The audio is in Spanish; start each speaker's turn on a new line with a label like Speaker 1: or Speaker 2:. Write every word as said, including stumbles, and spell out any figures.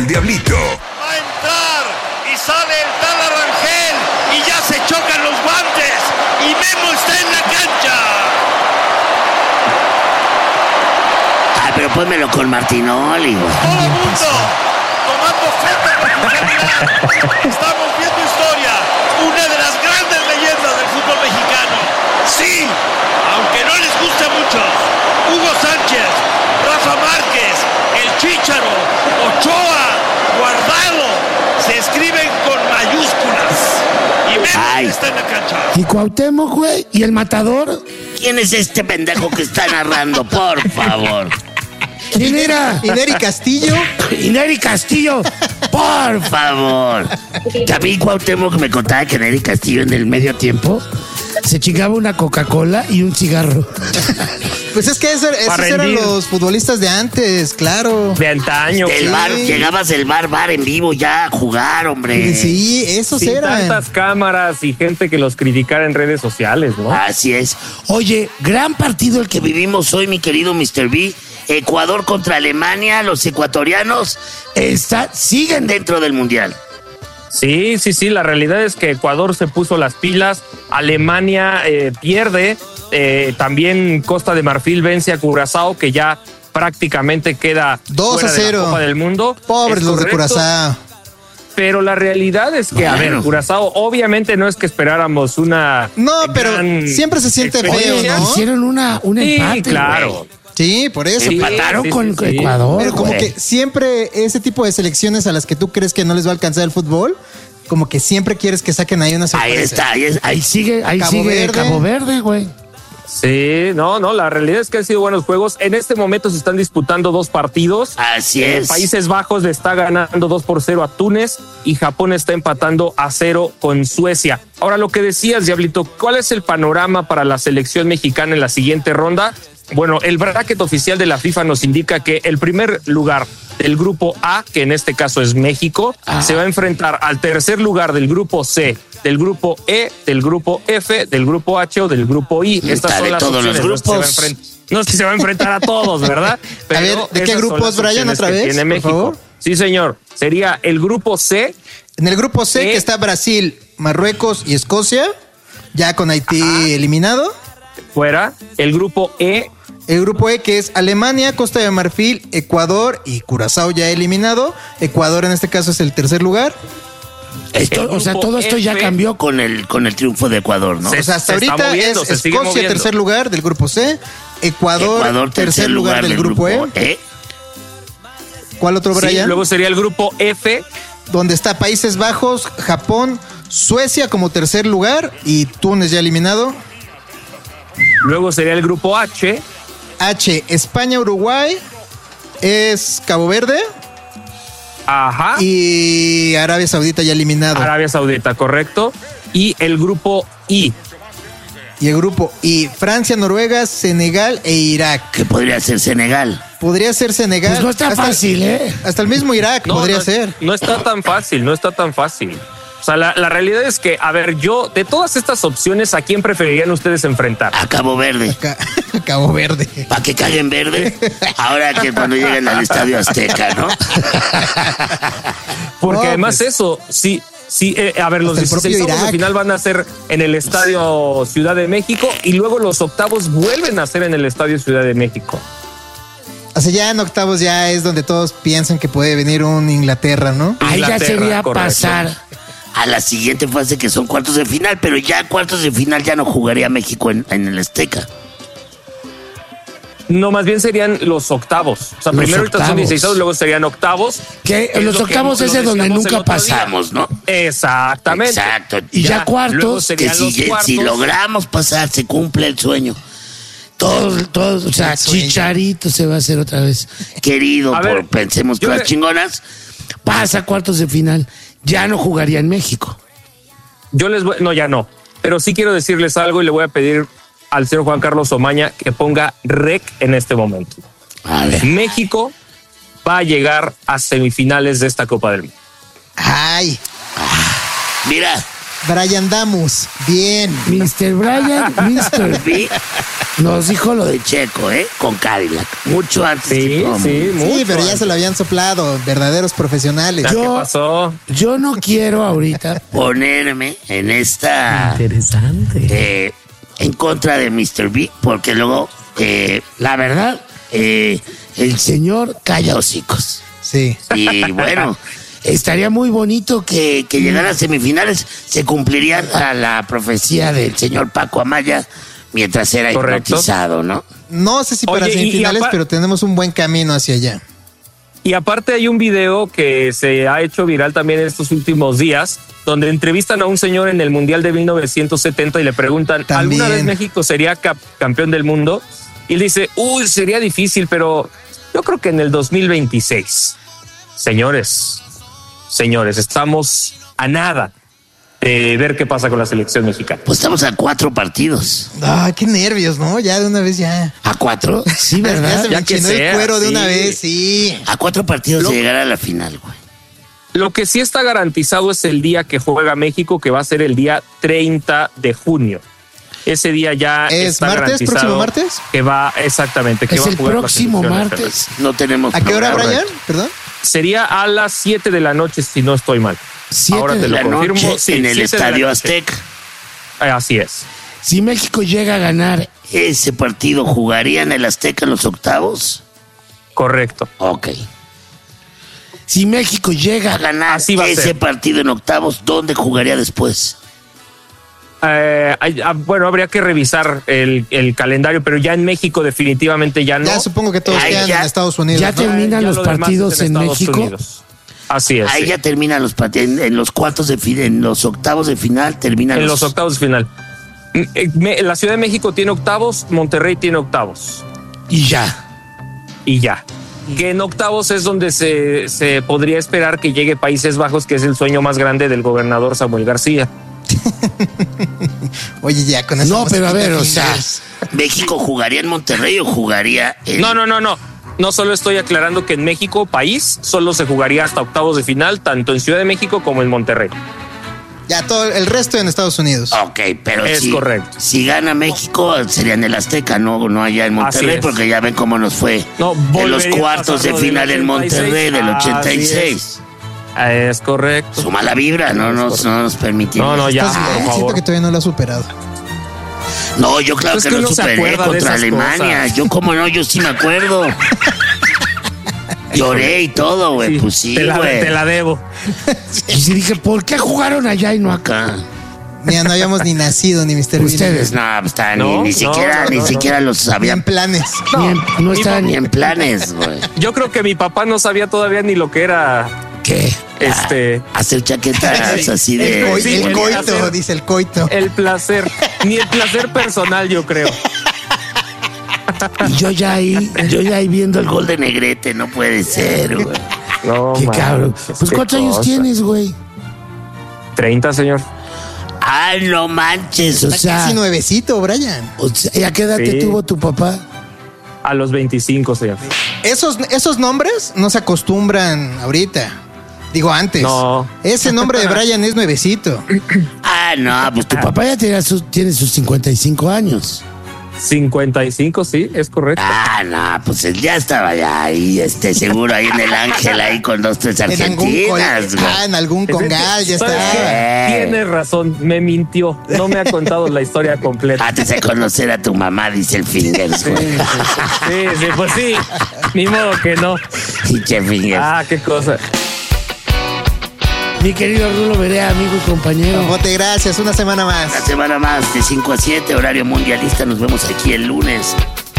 Speaker 1: Diablito.
Speaker 2: Va a entrar y sale el tal Arrangel y ya se chocan los guantes y Memo está en la cancha.
Speaker 3: Ah, pero pónmelo con Martinoli.
Speaker 2: Todo el mundo tomando fotos con su celular. Estamos viendo historia, una de las grandes leyendas del fútbol mexicano. Sí, aunque no les guste mucho, Hugo Sánchez, Rafa Márquez, el Chícharo, Ochoa, Guardado, se escriben con mayúsculas. Y Memo está en la cancha.
Speaker 4: ¿Y Cuauhtémoc, güey? ¿Y el Matador?
Speaker 3: ¿Quién es este pendejo que está narrando? Por favor.
Speaker 4: ¿Quién era?
Speaker 5: ¿Ineri Castillo?
Speaker 4: Ineri Castillo.
Speaker 3: Por favor. También Cuauhtémoc me contaba que Ineri Castillo en el medio tiempo
Speaker 4: se chingaba una Coca-Cola y un cigarro.
Speaker 5: Pues es que eso, esos eran los futbolistas de antes, claro.
Speaker 6: De antaño.
Speaker 3: Del
Speaker 6: sí.
Speaker 3: bar, llegabas del bar, bar en vivo ya a jugar, hombre.
Speaker 5: Sí, esos
Speaker 6: Sin
Speaker 5: eran.
Speaker 6: tantas cámaras y gente que los criticara en redes sociales, ¿no?
Speaker 3: Así es. Oye, gran partido el que vivimos hoy, mi querido mister B. Ecuador contra Alemania, los ecuatorianos está, siguen dentro del Mundial.
Speaker 6: Sí, sí, sí, la realidad es que Ecuador se puso las pilas, Alemania eh, pierde, eh, también Costa de Marfil vence a Curazao, que ya prácticamente queda
Speaker 5: dos a
Speaker 6: fuera de
Speaker 5: cero.
Speaker 6: la Copa del Mundo.
Speaker 5: Pobres
Speaker 6: Es
Speaker 5: los de
Speaker 6: correcto.
Speaker 5: Curazao.
Speaker 6: Pero la realidad es que,
Speaker 3: Bueno.
Speaker 6: a ver, Curazao, obviamente no es que esperáramos una...
Speaker 5: No, pero
Speaker 6: gran
Speaker 5: siempre se siente feo,
Speaker 6: experiencia.
Speaker 5: ¿no?
Speaker 4: Hicieron una, un
Speaker 6: Sí,
Speaker 4: empate.
Speaker 6: claro.
Speaker 4: güey.
Speaker 5: Sí, por eso.
Speaker 6: Sí.
Speaker 4: Empataron
Speaker 6: sí,
Speaker 4: con
Speaker 6: sí, sí.
Speaker 4: Ecuador.
Speaker 5: Pero como
Speaker 4: güey.
Speaker 5: que siempre ese tipo de selecciones a las que tú crees que no les va a alcanzar el fútbol, como que siempre quieres que saquen ahí una sorpresa.
Speaker 3: Ahí está, ahí, es- ahí
Speaker 4: Ahí sigue, ahí
Speaker 5: Cabo
Speaker 4: sigue
Speaker 5: Verde.
Speaker 4: Cabo Verde, güey.
Speaker 6: Sí, no, no, la realidad es que han sido buenos juegos. En este momento se están disputando dos partidos.
Speaker 3: Así
Speaker 6: Eh,
Speaker 3: es.
Speaker 6: Países Bajos le está ganando dos por cero a Túnez y Japón está empatando a cero con Suecia. Ahora, lo que decías, Diablito, ¿cuál es el panorama para la selección mexicana en la siguiente ronda? Bueno, el bracket oficial de la FIFA nos indica que el primer lugar del grupo A, que en este caso es México,
Speaker 4: Ah.
Speaker 6: se va a enfrentar al tercer lugar del grupo C, del grupo E, del grupo F, del grupo H o del grupo I. Estas
Speaker 3: Está
Speaker 6: son
Speaker 3: de
Speaker 6: las
Speaker 3: todos los
Speaker 6: opciones. No es que se va a
Speaker 3: grupos.
Speaker 6: enfrentar- No es que se va a enfrentar a todos, ¿verdad?
Speaker 5: A ver, ¿de qué
Speaker 6: esas son
Speaker 5: grupos,
Speaker 6: las
Speaker 5: Brian,
Speaker 6: opciones
Speaker 5: otra
Speaker 6: que
Speaker 5: vez,
Speaker 6: tiene
Speaker 5: por
Speaker 6: México.
Speaker 5: favor?
Speaker 6: Sí, señor. Sería el grupo C.
Speaker 5: En el grupo C,
Speaker 6: ¿Qué?
Speaker 5: que está Brasil, Marruecos y Escocia, ya con Haití eliminado.
Speaker 6: Fuera. El grupo E.
Speaker 5: El grupo E, que es Alemania, Costa de Marfil, Ecuador y Curazao ya eliminado. Ecuador en este caso es el tercer lugar.
Speaker 3: Esto,
Speaker 6: El
Speaker 4: O sea,
Speaker 6: grupo
Speaker 4: todo esto ya
Speaker 6: F.
Speaker 4: cambió.
Speaker 3: con el, con el triunfo de Ecuador, ¿no?
Speaker 6: Se-
Speaker 5: O sea, hasta
Speaker 6: se está
Speaker 5: ahorita
Speaker 6: moviendo,
Speaker 5: es
Speaker 6: se sigue
Speaker 5: Escocia,
Speaker 6: moviendo.
Speaker 5: tercer lugar del grupo C. Ecuador,
Speaker 3: Ecuador,
Speaker 5: tercer, lugar, del grupo, E.
Speaker 3: E.
Speaker 5: ¿Cuál otro,
Speaker 6: Sí,
Speaker 5: Brian?
Speaker 6: luego sería el grupo F.
Speaker 5: Donde está Países Bajos, Japón, Suecia como tercer lugar y Túnez ya eliminado.
Speaker 6: Luego sería el grupo H.
Speaker 5: H, España, Uruguay, es Cabo Verde
Speaker 6: Ajá.
Speaker 5: y Arabia Saudita ya eliminado.
Speaker 6: Arabia Saudita, correcto. Y el grupo I.
Speaker 5: Y el grupo I, Francia, Noruega, Senegal e Irak.
Speaker 3: Que podría ser Senegal.
Speaker 5: Podría ser Senegal.
Speaker 4: Pues no está
Speaker 5: Hasta-
Speaker 4: fácil, ¿eh?
Speaker 5: Hasta el mismo Irak
Speaker 6: No,
Speaker 5: podría
Speaker 6: no,
Speaker 5: ser.
Speaker 6: No está tan fácil, no está tan fácil. O sea, la, la realidad es que, a ver, yo, de todas estas opciones, ¿a quién preferirían ustedes enfrentar?
Speaker 3: A Cabo Verde.
Speaker 5: Acá, Cabo Verde.
Speaker 3: ¿Para que caguen verde? Ahora que cuando lleguen al Estadio Azteca, ¿no?
Speaker 6: Porque
Speaker 5: No,
Speaker 6: además
Speaker 5: pues.
Speaker 6: eso, sí, sí, eh, a ver, los
Speaker 5: Hasta el propio
Speaker 6: dieciséis de
Speaker 5: Irak.
Speaker 6: final van a ser en el Estadio Ciudad de México y luego los octavos vuelven a ser en el Estadio Ciudad de México.
Speaker 5: O sea, ya en octavos ya es donde todos piensan que puede venir un Inglaterra, ¿no?
Speaker 4: Ahí ya
Speaker 6: Inglaterra,
Speaker 4: sería
Speaker 6: correcto.
Speaker 4: pasar.
Speaker 3: A la siguiente fase que son cuartos de final, pero ya cuartos de final ya no jugaría México en, en el Azteca.
Speaker 6: No, más bien serían los octavos. O sea,
Speaker 4: Los
Speaker 6: primero ahorita son
Speaker 4: octavos.
Speaker 6: dieciséis, luego serían octavos.
Speaker 4: Que
Speaker 3: Es
Speaker 4: los
Speaker 3: lo que
Speaker 4: octavos
Speaker 3: lo
Speaker 4: es de donde
Speaker 3: decíamos
Speaker 4: nunca
Speaker 3: el otro día.
Speaker 4: pasamos.
Speaker 3: ¿no?
Speaker 6: Exactamente.
Speaker 3: Exacto.
Speaker 4: Y ya cuartos,
Speaker 6: luego
Speaker 3: Que
Speaker 6: serían
Speaker 3: si,
Speaker 6: los
Speaker 3: si
Speaker 6: cuartos.
Speaker 3: logramos pasar, se cumple el sueño.
Speaker 4: Todos, todos, o sea,
Speaker 5: Sueño.
Speaker 4: Chicharito se va a hacer otra vez.
Speaker 3: Querido,
Speaker 6: A
Speaker 3: por
Speaker 6: ver,
Speaker 3: pensemos
Speaker 6: yo
Speaker 3: que las
Speaker 6: le-
Speaker 3: chingonas.
Speaker 4: Pasa a cuartos de final. Ya no jugaría en México.
Speaker 6: Yo les voy, no, ya no. Pero sí quiero decirles algo y le voy a pedir al señor Juan Carlos Omaña que ponga rec en este momento.
Speaker 3: A ver.
Speaker 6: México va a llegar a semifinales de esta Copa del Mundo.
Speaker 5: Ay,
Speaker 3: Mira,
Speaker 5: Brian Damus, bien.
Speaker 3: mister Brian, mister B nos dijo lo de Checo, ¿eh? Con Cadillac. Mucho antes
Speaker 6: Sí,
Speaker 3: que todo.
Speaker 6: sí, mucho
Speaker 5: Sí, pero ya
Speaker 6: antes.
Speaker 5: se lo habían soplado, verdaderos profesionales.
Speaker 6: ¿Qué
Speaker 3: Yo-
Speaker 6: pasó?
Speaker 3: Yo no quiero ahorita ponerme en esta...
Speaker 4: Interesante.
Speaker 3: eh, en contra de mister B, porque luego, eh, la verdad, eh, el señor calla hocicos.
Speaker 5: Sí.
Speaker 3: Y bueno, estaría muy bonito que, que llegara a semifinales. Se cumpliría la, la profecía del señor Paco Amaya mientras era
Speaker 6: Correcto.
Speaker 5: Pues
Speaker 3: hipnotizado, ¿no?
Speaker 5: No sé si para
Speaker 6: Oye, y- y
Speaker 5: semifinales,
Speaker 6: apar-
Speaker 5: pero tenemos un buen camino hacia allá.
Speaker 6: Y aparte hay un video que se ha hecho viral también en estos últimos días, donde entrevistan a un señor en el Mundial de mil novecientos setenta y le preguntan,
Speaker 5: También.
Speaker 6: ¿alguna vez México sería cap- campeón del mundo? Y él dice, uy, sería difícil, pero yo creo que en el dos mil veintiséis. Señores, señores, estamos a nada de ver qué pasa con la selección mexicana.
Speaker 3: Pues estamos a cuatro partidos.
Speaker 5: Ah, qué nervios, ¿no? Ya de una vez ya.
Speaker 3: ¿A cuatro? Sí,
Speaker 5: Ya
Speaker 3: ¿verdad?
Speaker 5: se me
Speaker 6: Ya que
Speaker 5: enchinó el
Speaker 6: sea,
Speaker 5: cuero de
Speaker 6: sí.
Speaker 5: una vez, sí.
Speaker 3: A cuatro partidos
Speaker 6: Lo-
Speaker 3: de llegar a la final, güey.
Speaker 6: Lo que sí está garantizado es el día que juega México, que va a ser el día treinta de junio. Ese día ya
Speaker 5: ¿Es
Speaker 6: está
Speaker 5: martes,
Speaker 6: garantizado
Speaker 5: próximo martes?
Speaker 6: Que va, exactamente. Que
Speaker 3: Es
Speaker 6: va a
Speaker 3: el
Speaker 6: jugar la
Speaker 3: próximo
Speaker 6: selección
Speaker 3: martes. No tenemos
Speaker 5: ¿A qué hora,
Speaker 3: programa.
Speaker 5: Brian? Perdón.
Speaker 6: Sería a las siete de la noche, si no estoy mal.
Speaker 3: Siete
Speaker 6: Ahora
Speaker 3: de
Speaker 6: te lo
Speaker 3: la
Speaker 6: confirmo.
Speaker 3: noche
Speaker 6: Sí,
Speaker 3: en el
Speaker 6: siete de la
Speaker 3: Estadio
Speaker 6: noche.
Speaker 3: Azteca.
Speaker 6: Eh, Así es.
Speaker 3: Si México llega a ganar ese partido, ¿jugaría en el Azteca en los octavos?
Speaker 6: Correcto.
Speaker 3: Ok. Si México llega a ganar
Speaker 6: Así va a
Speaker 3: ese
Speaker 6: ser.
Speaker 3: partido en octavos, ¿dónde jugaría después?
Speaker 6: Eh, hay- ah, bueno, habría que revisar el, el calendario, pero ya en México definitivamente ya no.
Speaker 5: Ya supongo que todos
Speaker 3: Ahí
Speaker 5: quedan
Speaker 3: ya-
Speaker 5: en Estados Unidos.
Speaker 3: ya
Speaker 5: ¿no?
Speaker 3: te- terminan
Speaker 6: Ya
Speaker 3: los
Speaker 6: lo demás
Speaker 3: partidos
Speaker 6: es
Speaker 3: en
Speaker 6: Estados
Speaker 3: México.
Speaker 6: Unidos. Así es.
Speaker 3: Ahí
Speaker 6: sí.
Speaker 3: ya terminan los partidos, en, en los cuartos de final, en los octavos de final terminan
Speaker 6: En los octavos de final. Mm, eh, me- La Ciudad de México tiene octavos, Monterrey tiene octavos.
Speaker 3: y ya.
Speaker 6: Y ya. Que en octavos es donde se, se podría esperar que llegue Países Bajos, que es el sueño más grande del gobernador Samuel García.
Speaker 5: Oye, ya con eso.
Speaker 3: No, pero a ver, o sea,
Speaker 5: fingers.
Speaker 3: ¿México jugaría en Monterrey o jugaría en...?
Speaker 6: No, no, no, no. No solo estoy aclarando que en México, país, solo se jugaría hasta octavos de final, tanto en Ciudad de México como en Monterrey.
Speaker 5: Ya todo el resto en Estados Unidos.
Speaker 3: Ok, pero
Speaker 6: Es
Speaker 3: si,
Speaker 6: correcto.
Speaker 3: si gana México sería en el Azteca, no, no allá en
Speaker 6: Así
Speaker 3: Monterrey,
Speaker 6: es.
Speaker 3: porque ya ven cómo nos fue
Speaker 6: No,
Speaker 3: en los
Speaker 6: volvería a
Speaker 3: cuartos de
Speaker 6: pasar lo
Speaker 3: final
Speaker 6: del
Speaker 3: en Monterrey del
Speaker 6: ochenta y seis.
Speaker 3: ochenta y
Speaker 6: Así
Speaker 3: seis.
Speaker 6: Es correcto.
Speaker 3: Su mala vibra, no nos, no nos permitimos.
Speaker 6: No, no, ya,
Speaker 5: Estás bien,
Speaker 6: por
Speaker 5: siento
Speaker 6: favor.
Speaker 5: que todavía no lo ha superado.
Speaker 3: No, yo claro
Speaker 6: Pues
Speaker 3: que
Speaker 6: que
Speaker 3: lo
Speaker 6: uno se
Speaker 3: superé
Speaker 6: acuerda de
Speaker 3: contra
Speaker 6: esas
Speaker 3: Alemania.
Speaker 6: cosas.
Speaker 3: Yo como no, yo sí me acuerdo. Lloré y todo, güey. Pues sí,
Speaker 6: te, la,
Speaker 3: güey.
Speaker 6: te la debo.
Speaker 3: Y sí dije, ¿por qué jugaron allá y no acá?
Speaker 5: Mira, no habíamos ni nacido, ni mister Bean.
Speaker 3: Ustedes, no, pues, estaban ni,
Speaker 6: No,
Speaker 3: ni
Speaker 6: no,
Speaker 3: siquiera,
Speaker 6: no,
Speaker 3: ni
Speaker 6: no,
Speaker 3: siquiera los
Speaker 5: Ni
Speaker 3: sabían.
Speaker 5: en planes.
Speaker 3: Ni en- no
Speaker 6: mi
Speaker 3: estaban
Speaker 6: papá-
Speaker 3: ni en planes, güey.
Speaker 6: Yo creo que mi papá no sabía todavía ni lo que era
Speaker 3: ¿Qué?
Speaker 6: este
Speaker 3: Ah, hacer chaquetas así
Speaker 5: El,
Speaker 3: de.
Speaker 5: coi-
Speaker 6: Sí,
Speaker 5: el
Speaker 6: el
Speaker 5: coito,
Speaker 6: placer.
Speaker 5: dice el coito.
Speaker 6: el placer, ni el placer personal, yo creo.
Speaker 3: Y yo ya ahí, yo ya ahí viendo el gol de Negrete, no puede ser, güey.
Speaker 6: No,
Speaker 3: Qué
Speaker 6: man,
Speaker 3: cabrón.
Speaker 6: qué
Speaker 3: Pues ¿cuántos años
Speaker 6: cosa.
Speaker 3: tienes, güey?
Speaker 6: treinta, señor.
Speaker 3: Ay, no manches, o
Speaker 5: Está
Speaker 3: sea,
Speaker 5: casi nuevecito, Brian.
Speaker 3: o sea, ¿y a qué edad te
Speaker 6: Sí.
Speaker 3: tuvo tu papá?
Speaker 6: A los veinticinco, señor.
Speaker 5: Esos, esos nombres no se acostumbran ahorita. Digo, antes.
Speaker 6: No.
Speaker 5: Ese nombre de Brian es nuevecito.
Speaker 3: Ah, no, pues tu papá ya tiene sus, tiene sus cincuenta y cinco años.
Speaker 6: cincuenta y cinco, sí, es correcto.
Speaker 3: Ah, no, pues él ya estaba ya ahí, este, seguro ahí en el Ángel, ahí con dos, tres
Speaker 5: En algún, col-
Speaker 3: argentinas, güey.
Speaker 5: ah, en algún congal, ya
Speaker 6: ¿Sabes
Speaker 5: está.
Speaker 6: qué? Tienes razón, me mintió. No me ha contado la historia completa.
Speaker 3: Antes de conocer a tu mamá, dice el Fingers,
Speaker 6: Sí,
Speaker 3: güey.
Speaker 6: sí, sí, pues sí. Ni modo que no.
Speaker 3: Pinche Fingers.
Speaker 6: Ah, qué cosa.
Speaker 3: Mi querido Rulo Berea, amigo y compañero.
Speaker 5: Bote, gracias. Una semana más.
Speaker 3: Una semana más, de cinco a siete, horario mundialista. Nos vemos aquí el lunes.